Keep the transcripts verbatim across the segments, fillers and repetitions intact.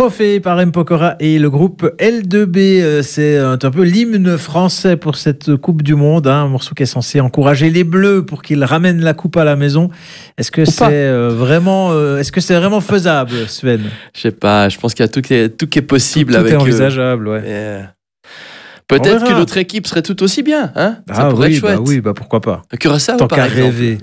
Trophée par M. Pokora et le groupe L deux B. C'est un peu l'hymne français pour cette Coupe du Monde. Hein, un morceau qui est censé encourager les Bleus pour qu'ils ramènent la coupe à la maison. Est-ce que c'est euh, vraiment, euh, est-ce que c'est vraiment faisable, Sven? Je sais pas. Je pense qu'il y a tout qui est, tout qui est possible tout, tout avec. Tout est envisageable, ouais. Euh, peut-être que notre équipe serait tout aussi bien. Hein, ah ça pourrait oui, être chouette. bah oui, bah pourquoi pas. Curaçao, tant par qu'à exemple. rêver.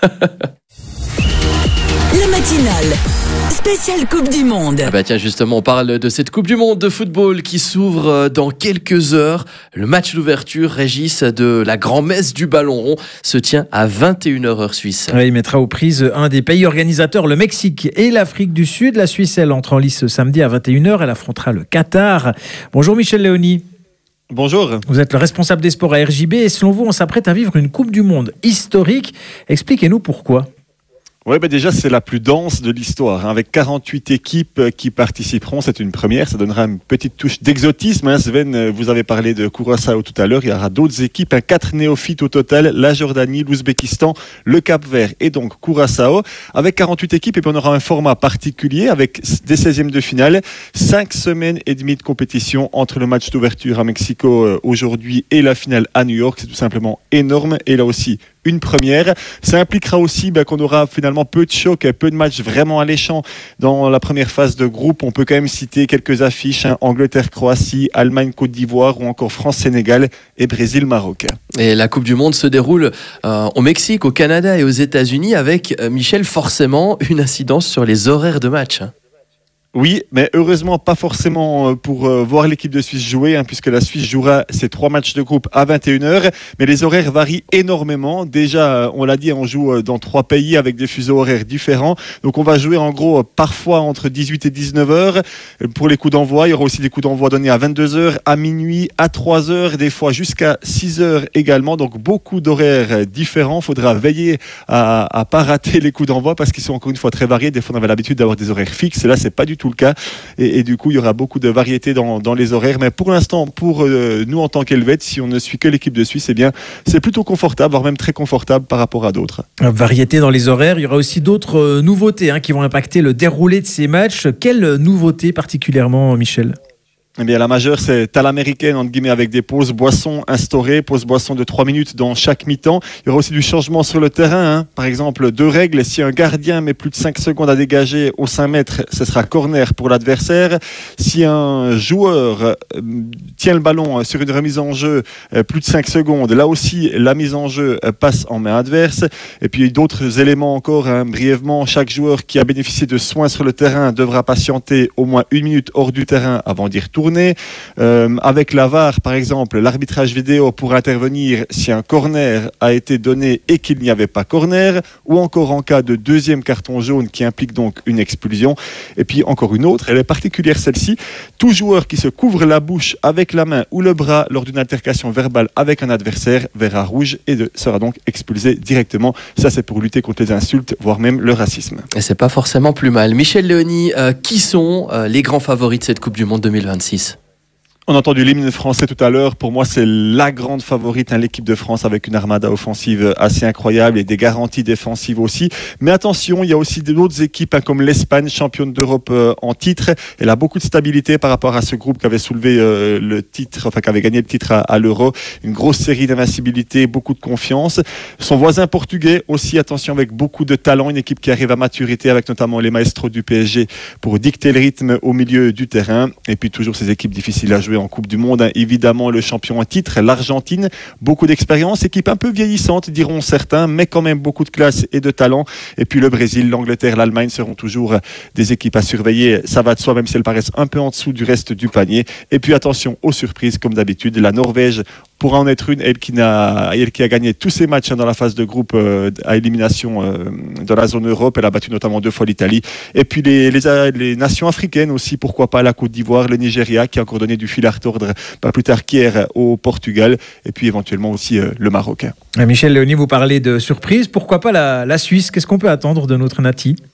La matinale spéciale Coupe du Monde. Ah bah tiens, justement, on parle de cette Coupe du Monde de football qui s'ouvre dans quelques heures. Le match d'ouverture, Régis, de la grand-messe du ballon rond se tient à vingt et une heures heure suisse. Ouais, il mettra aux prises un des pays organisateurs, le Mexique et l'Afrique du Sud. La Suisse, elle entre en lice ce samedi à vingt et une heures. Elle affrontera le Qatar. Bonjour Michel Léoni. Bonjour. Vous êtes le responsable des sports à R J B et selon vous, on s'apprête à vivre une Coupe du Monde historique. Expliquez-nous pourquoi. Oui, ben déjà, c'est la plus dense de l'histoire, hein, avec quarante-huit équipes qui participeront. C'est une première, ça donnera une petite touche d'exotisme. Hein. Sven, vous avez parlé de Curaçao tout à l'heure. Il y aura d'autres équipes, hein, quatre néophytes au total, la Jordanie, l'Ouzbékistan, le Cap-Vert et donc Curaçao. Avec quarante-huit équipes, et puis on aura un format particulier avec des seizièmes de finale, cinq semaines et demie de compétition entre le match d'ouverture à Mexico euh, aujourd'hui et la finale à New York. C'est tout simplement énorme. Et là aussi, une première. Ça impliquera aussi ben, qu'on aura finalement peu de chocs, peu de matchs vraiment alléchants dans la première phase de groupe. On peut quand même citer quelques affiches, hein, Angleterre-Croatie, Allemagne-Côte d'Ivoire ou encore France-Sénégal et Brésil-Maroc. Et la Coupe du Monde se déroule euh, au Mexique, au Canada et aux États-Unis avec, euh, Michel, forcément une incidence sur les horaires de match. Hein. Oui, mais heureusement pas forcément pour euh, voir l'équipe de Suisse jouer, hein, puisque la Suisse jouera ses trois matchs de groupe à vingt et une heures. Mais les horaires varient énormément. Déjà, on l'a dit, on joue dans trois pays avec des fuseaux horaires différents. Donc on va jouer en gros parfois entre dix-huit et dix-neuf heures pour les coups d'envoi. Il y aura aussi des coups d'envoi donnés à vingt-deux heures, à minuit, à trois heures, des fois jusqu'à six heures également. Donc beaucoup d'horaires différents. Il faudra veiller à ne pas rater les coups d'envoi parce qu'ils sont encore une fois très variés. Des fois on avait l'habitude d'avoir des horaires fixes. Et là, c'est pas du tout le cas et, et du coup il y aura beaucoup de variété dans, dans les horaires, mais pour l'instant pour euh, nous en tant qu'Helvète, si on ne suit que l'équipe de Suisse, eh bien c'est plutôt confortable, voire même très confortable par rapport à d'autres. Variété dans les horaires, il y aura aussi d'autres euh, nouveautés hein, qui vont impacter le déroulé de ces matchs. Quelles nouveautés particulièrement, Michel ? Eh bien, la majeure, c'est à l'américaine, entre guillemets, avec des pauses boissons instaurées, pauses boissons de trois minutes dans chaque mi-temps. Il y aura aussi du changement sur le terrain. Hein. Par exemple, deux règles. Si un gardien met plus de cinq secondes à dégager au cinq mètres, ce sera corner pour l'adversaire. Si un joueur euh, tient le ballon sur une remise en jeu euh, plus de cinq secondes, là aussi, la mise en jeu euh, passe en main adverse. Et puis, d'autres éléments encore, hein, brièvement. Chaque joueur qui a bénéficié de soins sur le terrain devra patienter au moins une minute hors du terrain avant d'y retourner. Euh, avec la V A R, par exemple, l'arbitrage vidéo pourra intervenir si un corner a été donné et qu'il n'y avait pas corner, ou encore en cas de deuxième carton jaune qui implique donc une expulsion. Et puis encore une autre, elle est particulière celle-ci, tout joueur qui se couvre la bouche avec la main ou le bras lors d'une altercation verbale avec un adversaire verra rouge et de, sera donc expulsé directement. Ça, c'est pour lutter contre les insultes, voire même le racisme. Et c'est pas forcément plus mal. Michel Léoni, euh, qui sont euh, les grands favoris de cette Coupe du Monde deux mille vingt-six ? On a entendu l'hymne français tout à l'heure. Pour moi, c'est la grande favorite, hein, l'équipe de France, avec une armada offensive assez incroyable et des garanties défensives aussi. Mais attention, il y a aussi d'autres équipes hein, comme l'Espagne, championne d'Europe euh, en titre. Elle a beaucoup de stabilité par rapport à ce groupe qui avait soulevé euh, le titre, enfin qui avait gagné le titre à, à l'Euro. Une grosse série d'invincibilité, beaucoup de confiance. Son voisin portugais aussi, attention, avec beaucoup de talent. Une équipe qui arrive à maturité avec notamment les maestros du P S G pour dicter le rythme au milieu du terrain. Et puis toujours ces équipes difficiles à jouer en Coupe du Monde, hein. Évidemment le champion en titre, l'Argentine, beaucoup d'expérience, équipe un peu vieillissante diront certains, mais quand même beaucoup de classe et de talent. Et puis le Brésil, l'Angleterre, l'Allemagne seront toujours des équipes à surveiller, ça va de soi même si elles paraissent un peu en dessous du reste du panier. Et puis attention aux surprises comme d'habitude, la Norvège pourra en être une, elle qui, n'a, elle qui a gagné tous ses matchs hein, dans la phase de groupe euh, à élimination euh, dans la zone Europe. Elle a battu notamment deux fois l'Italie. Et puis les, les, les nations africaines aussi, pourquoi pas la Côte d'Ivoire, le Nigeria qui a encore donné du fil à retordre pas plus tard qu'hier au Portugal. Et puis éventuellement aussi euh, le Maroc. Michel Léoni, vous parlez de surprise. Pourquoi pas la, la Suisse ? Qu'est-ce qu'on peut attendre de notre Nati ?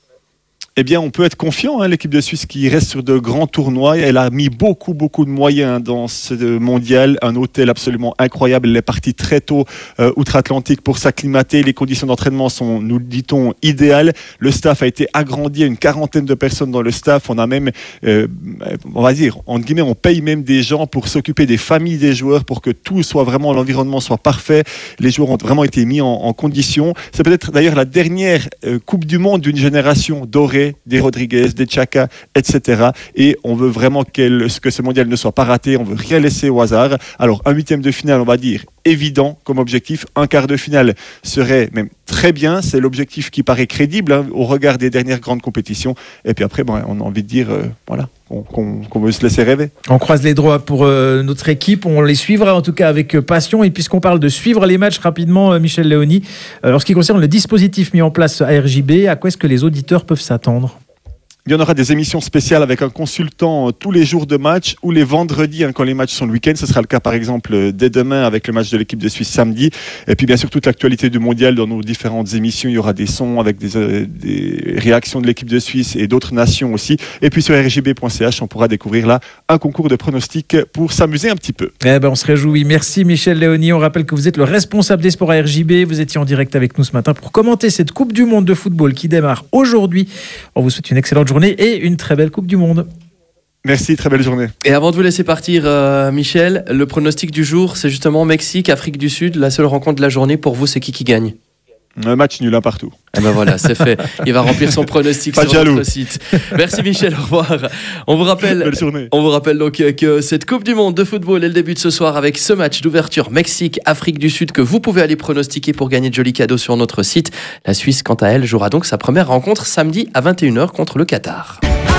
Eh bien, on peut être confiant, hein, l'équipe de Suisse qui reste sur de grands tournois. Elle a mis beaucoup, beaucoup de moyens dans ce mondial. Un hôtel absolument incroyable. Elle est partie très tôt euh, outre-Atlantique pour s'acclimater. Les conditions d'entraînement sont, nous le dit-on, idéales. Le staff a été agrandi à une quarantaine de personnes dans le staff. On a même, euh, on va dire, entre guillemets, on paye même des gens pour s'occuper des familles des joueurs pour que tout soit vraiment, l'environnement soit parfait. Les joueurs ont vraiment été mis en, en condition. C'est peut-être d'ailleurs la dernière euh, Coupe du Monde d'une génération dorée, des Rodriguez, des Xhaka, et cetera. Et on veut vraiment que ce mondial ne soit pas raté, on veut rien laisser au hasard. Alors un huitième de finale, on va dire, évident comme objectif. Un quart de finale serait même très bien, c'est l'objectif qui paraît crédible hein, au regard des dernières grandes compétitions. Et puis après, bon, on a envie de dire, euh, voilà, qu'on, qu'on, qu'on veut se laisser rêver. On croise les doigts pour euh, notre équipe, on les suivra en tout cas avec passion. Et puisqu'on parle de suivre les matchs rapidement, euh, Michel Léoni, euh, en ce qui concerne le dispositif mis en place à R J B, à quoi est-ce que les auditeurs peuvent s'attendre ? Il y en aura des émissions spéciales avec un consultant euh, tous les jours de match ou les vendredis hein, quand les matchs sont le week-end. Ce sera le cas par exemple euh, dès demain avec le match de l'équipe de Suisse samedi. Et puis bien sûr toute l'actualité du mondial dans nos différentes émissions. Il y aura des sons avec des, euh, des réactions de l'équipe de Suisse et d'autres nations aussi. Et puis sur r j b point c h on pourra découvrir là un concours de pronostics pour s'amuser un petit peu. Eh ben, on se réjouit. Merci Michel Léoni. On rappelle que vous êtes le responsable des sports à R J B. Vous étiez en direct avec nous ce matin pour commenter cette Coupe du Monde de football qui démarre aujourd'hui. On vous souhaite une excellente journée et une très belle Coupe du Monde. Merci, très belle journée. Et avant de vous laisser partir, euh, Michel, le pronostic du jour, c'est justement Mexique, Afrique du Sud. La seule rencontre de la journée, pour vous, c'est qui qui gagne ? Un match nul, un partout. Eh ben voilà, c'est fait. Il va remplir son pronostic Pas sur jaloux. notre site. Merci Michel, au revoir. On vous rappelle, Belle journée. on vous rappelle donc que cette Coupe du Monde de football, elle débute ce soir avec ce match d'ouverture Mexique-Afrique du Sud que vous pouvez aller pronostiquer pour gagner de jolis cadeaux sur notre site. La Suisse, quant à elle, jouera donc sa première rencontre samedi à vingt et une heures contre le Qatar.